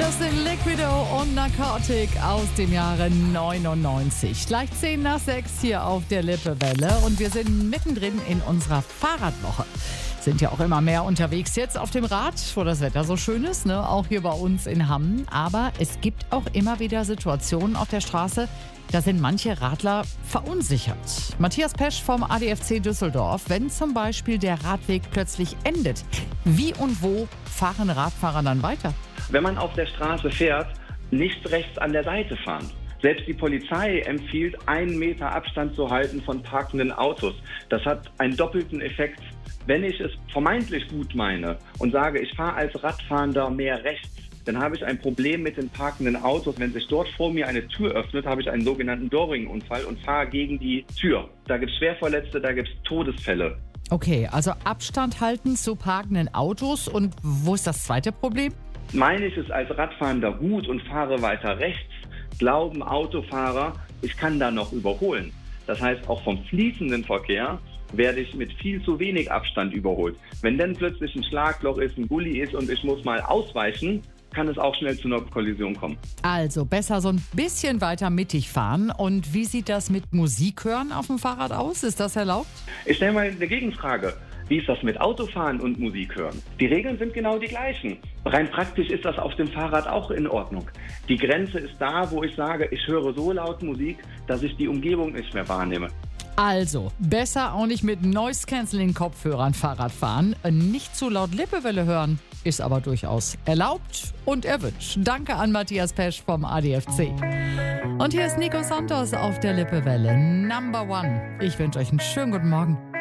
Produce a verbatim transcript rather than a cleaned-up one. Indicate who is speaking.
Speaker 1: Das sind Liquido und Narcotic aus dem Jahre neunundneunzig. Gleich zehn nach sechs hier auf der Lippewelle und wir sind mittendrin in unserer Fahrradwoche. Sind ja auch immer mehr unterwegs jetzt auf dem Rad, wo das Wetter so schön ist, ne? Auch hier bei uns in Hamm. Aber es gibt auch immer wieder Situationen auf der Straße, da sind manche Radler verunsichert. Matthias Pesch vom A D F C Düsseldorf. Wenn zum Beispiel der Radweg plötzlich endet, wie und wo fahren Radfahrer dann weiter?
Speaker 2: Wenn man auf der Straße fährt, nicht rechts an der Seite fahren. Selbst die Polizei empfiehlt, einen Meter Abstand zu halten von parkenden Autos. Das hat einen doppelten Effekt. Wenn ich es vermeintlich gut meine und sage, ich fahre als Radfahrender mehr rechts, dann habe ich ein Problem mit den parkenden Autos. Wenn sich dort vor mir eine Tür öffnet, habe ich einen sogenannten Doorring-Unfall und fahre gegen die Tür. Da gibt es Schwerverletzte, da gibt es Todesfälle.
Speaker 1: Okay, also Abstand halten zu parkenden Autos. Und wo ist das zweite Problem?
Speaker 2: Meine ich es als Radfahrender gut und fahre weiter rechts, glauben Autofahrer, ich kann da noch überholen. Das heißt, auch vom fließenden Verkehr werde ich mit viel zu wenig Abstand überholt. Wenn dann plötzlich ein Schlagloch ist, ein Gully ist und ich muss mal ausweichen, kann es auch schnell zu einer Kollision kommen.
Speaker 1: Also besser so ein bisschen weiter mittig fahren. Und wie sieht das mit Musik hören auf dem Fahrrad aus? Ist das erlaubt?
Speaker 2: Ich stelle mal eine Gegenfrage. Wie ist das mit Autofahren und Musik hören? Die Regeln sind genau die gleichen. Rein praktisch ist das auf dem Fahrrad auch in Ordnung. Die Grenze ist da, wo ich sage, ich höre so laut Musik, dass ich die Umgebung nicht mehr wahrnehme.
Speaker 1: Also, besser auch nicht mit Noise-Canceling-Kopfhörern Fahrrad fahren. Nicht zu laut Lippewelle hören, ist aber durchaus erlaubt und erwünscht. Danke an Matthias Pesch vom A D F C. Und hier ist Nico Santos auf der Lippewelle. Number One. Ich wünsche euch einen schönen guten Morgen.